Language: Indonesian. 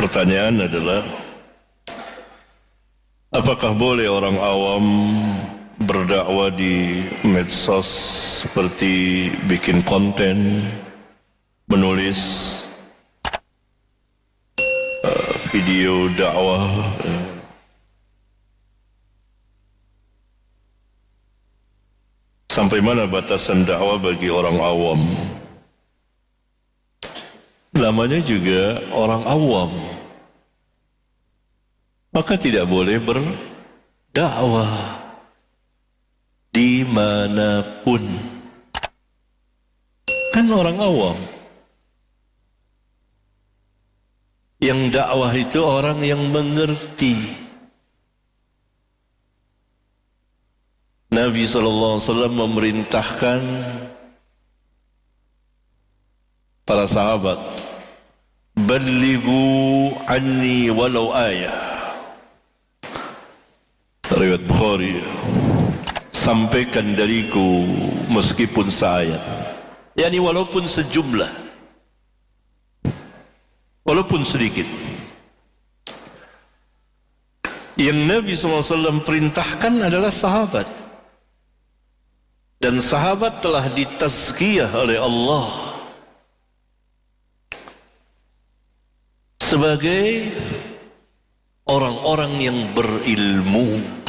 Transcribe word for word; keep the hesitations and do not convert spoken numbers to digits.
Pertanyaan adalah, apakah boleh orang awam berdakwah di medsos seperti bikin konten, menulis uh, video dakwah, uh, sampai mana batasan dakwah bagi orang awam? Namanya juga orang awam, maka tidak boleh berdakwah dimanapun. Kan orang awam. Yang dakwah itu orang yang mengerti. Nabi sallallahu alaihi wasallam memerintahkan para sahabat, "Ballighu anni walau ayah." Riwayat Bukhari, sampaikan dariku meskipun seayat, yakni walaupun sejumlah, walaupun sedikit. Yang Nabi sallallahu alaihi wasallam perintahkan adalah sahabat, dan sahabat telah ditazkiyah oleh Allah sebagai orang-orang yang berilmu.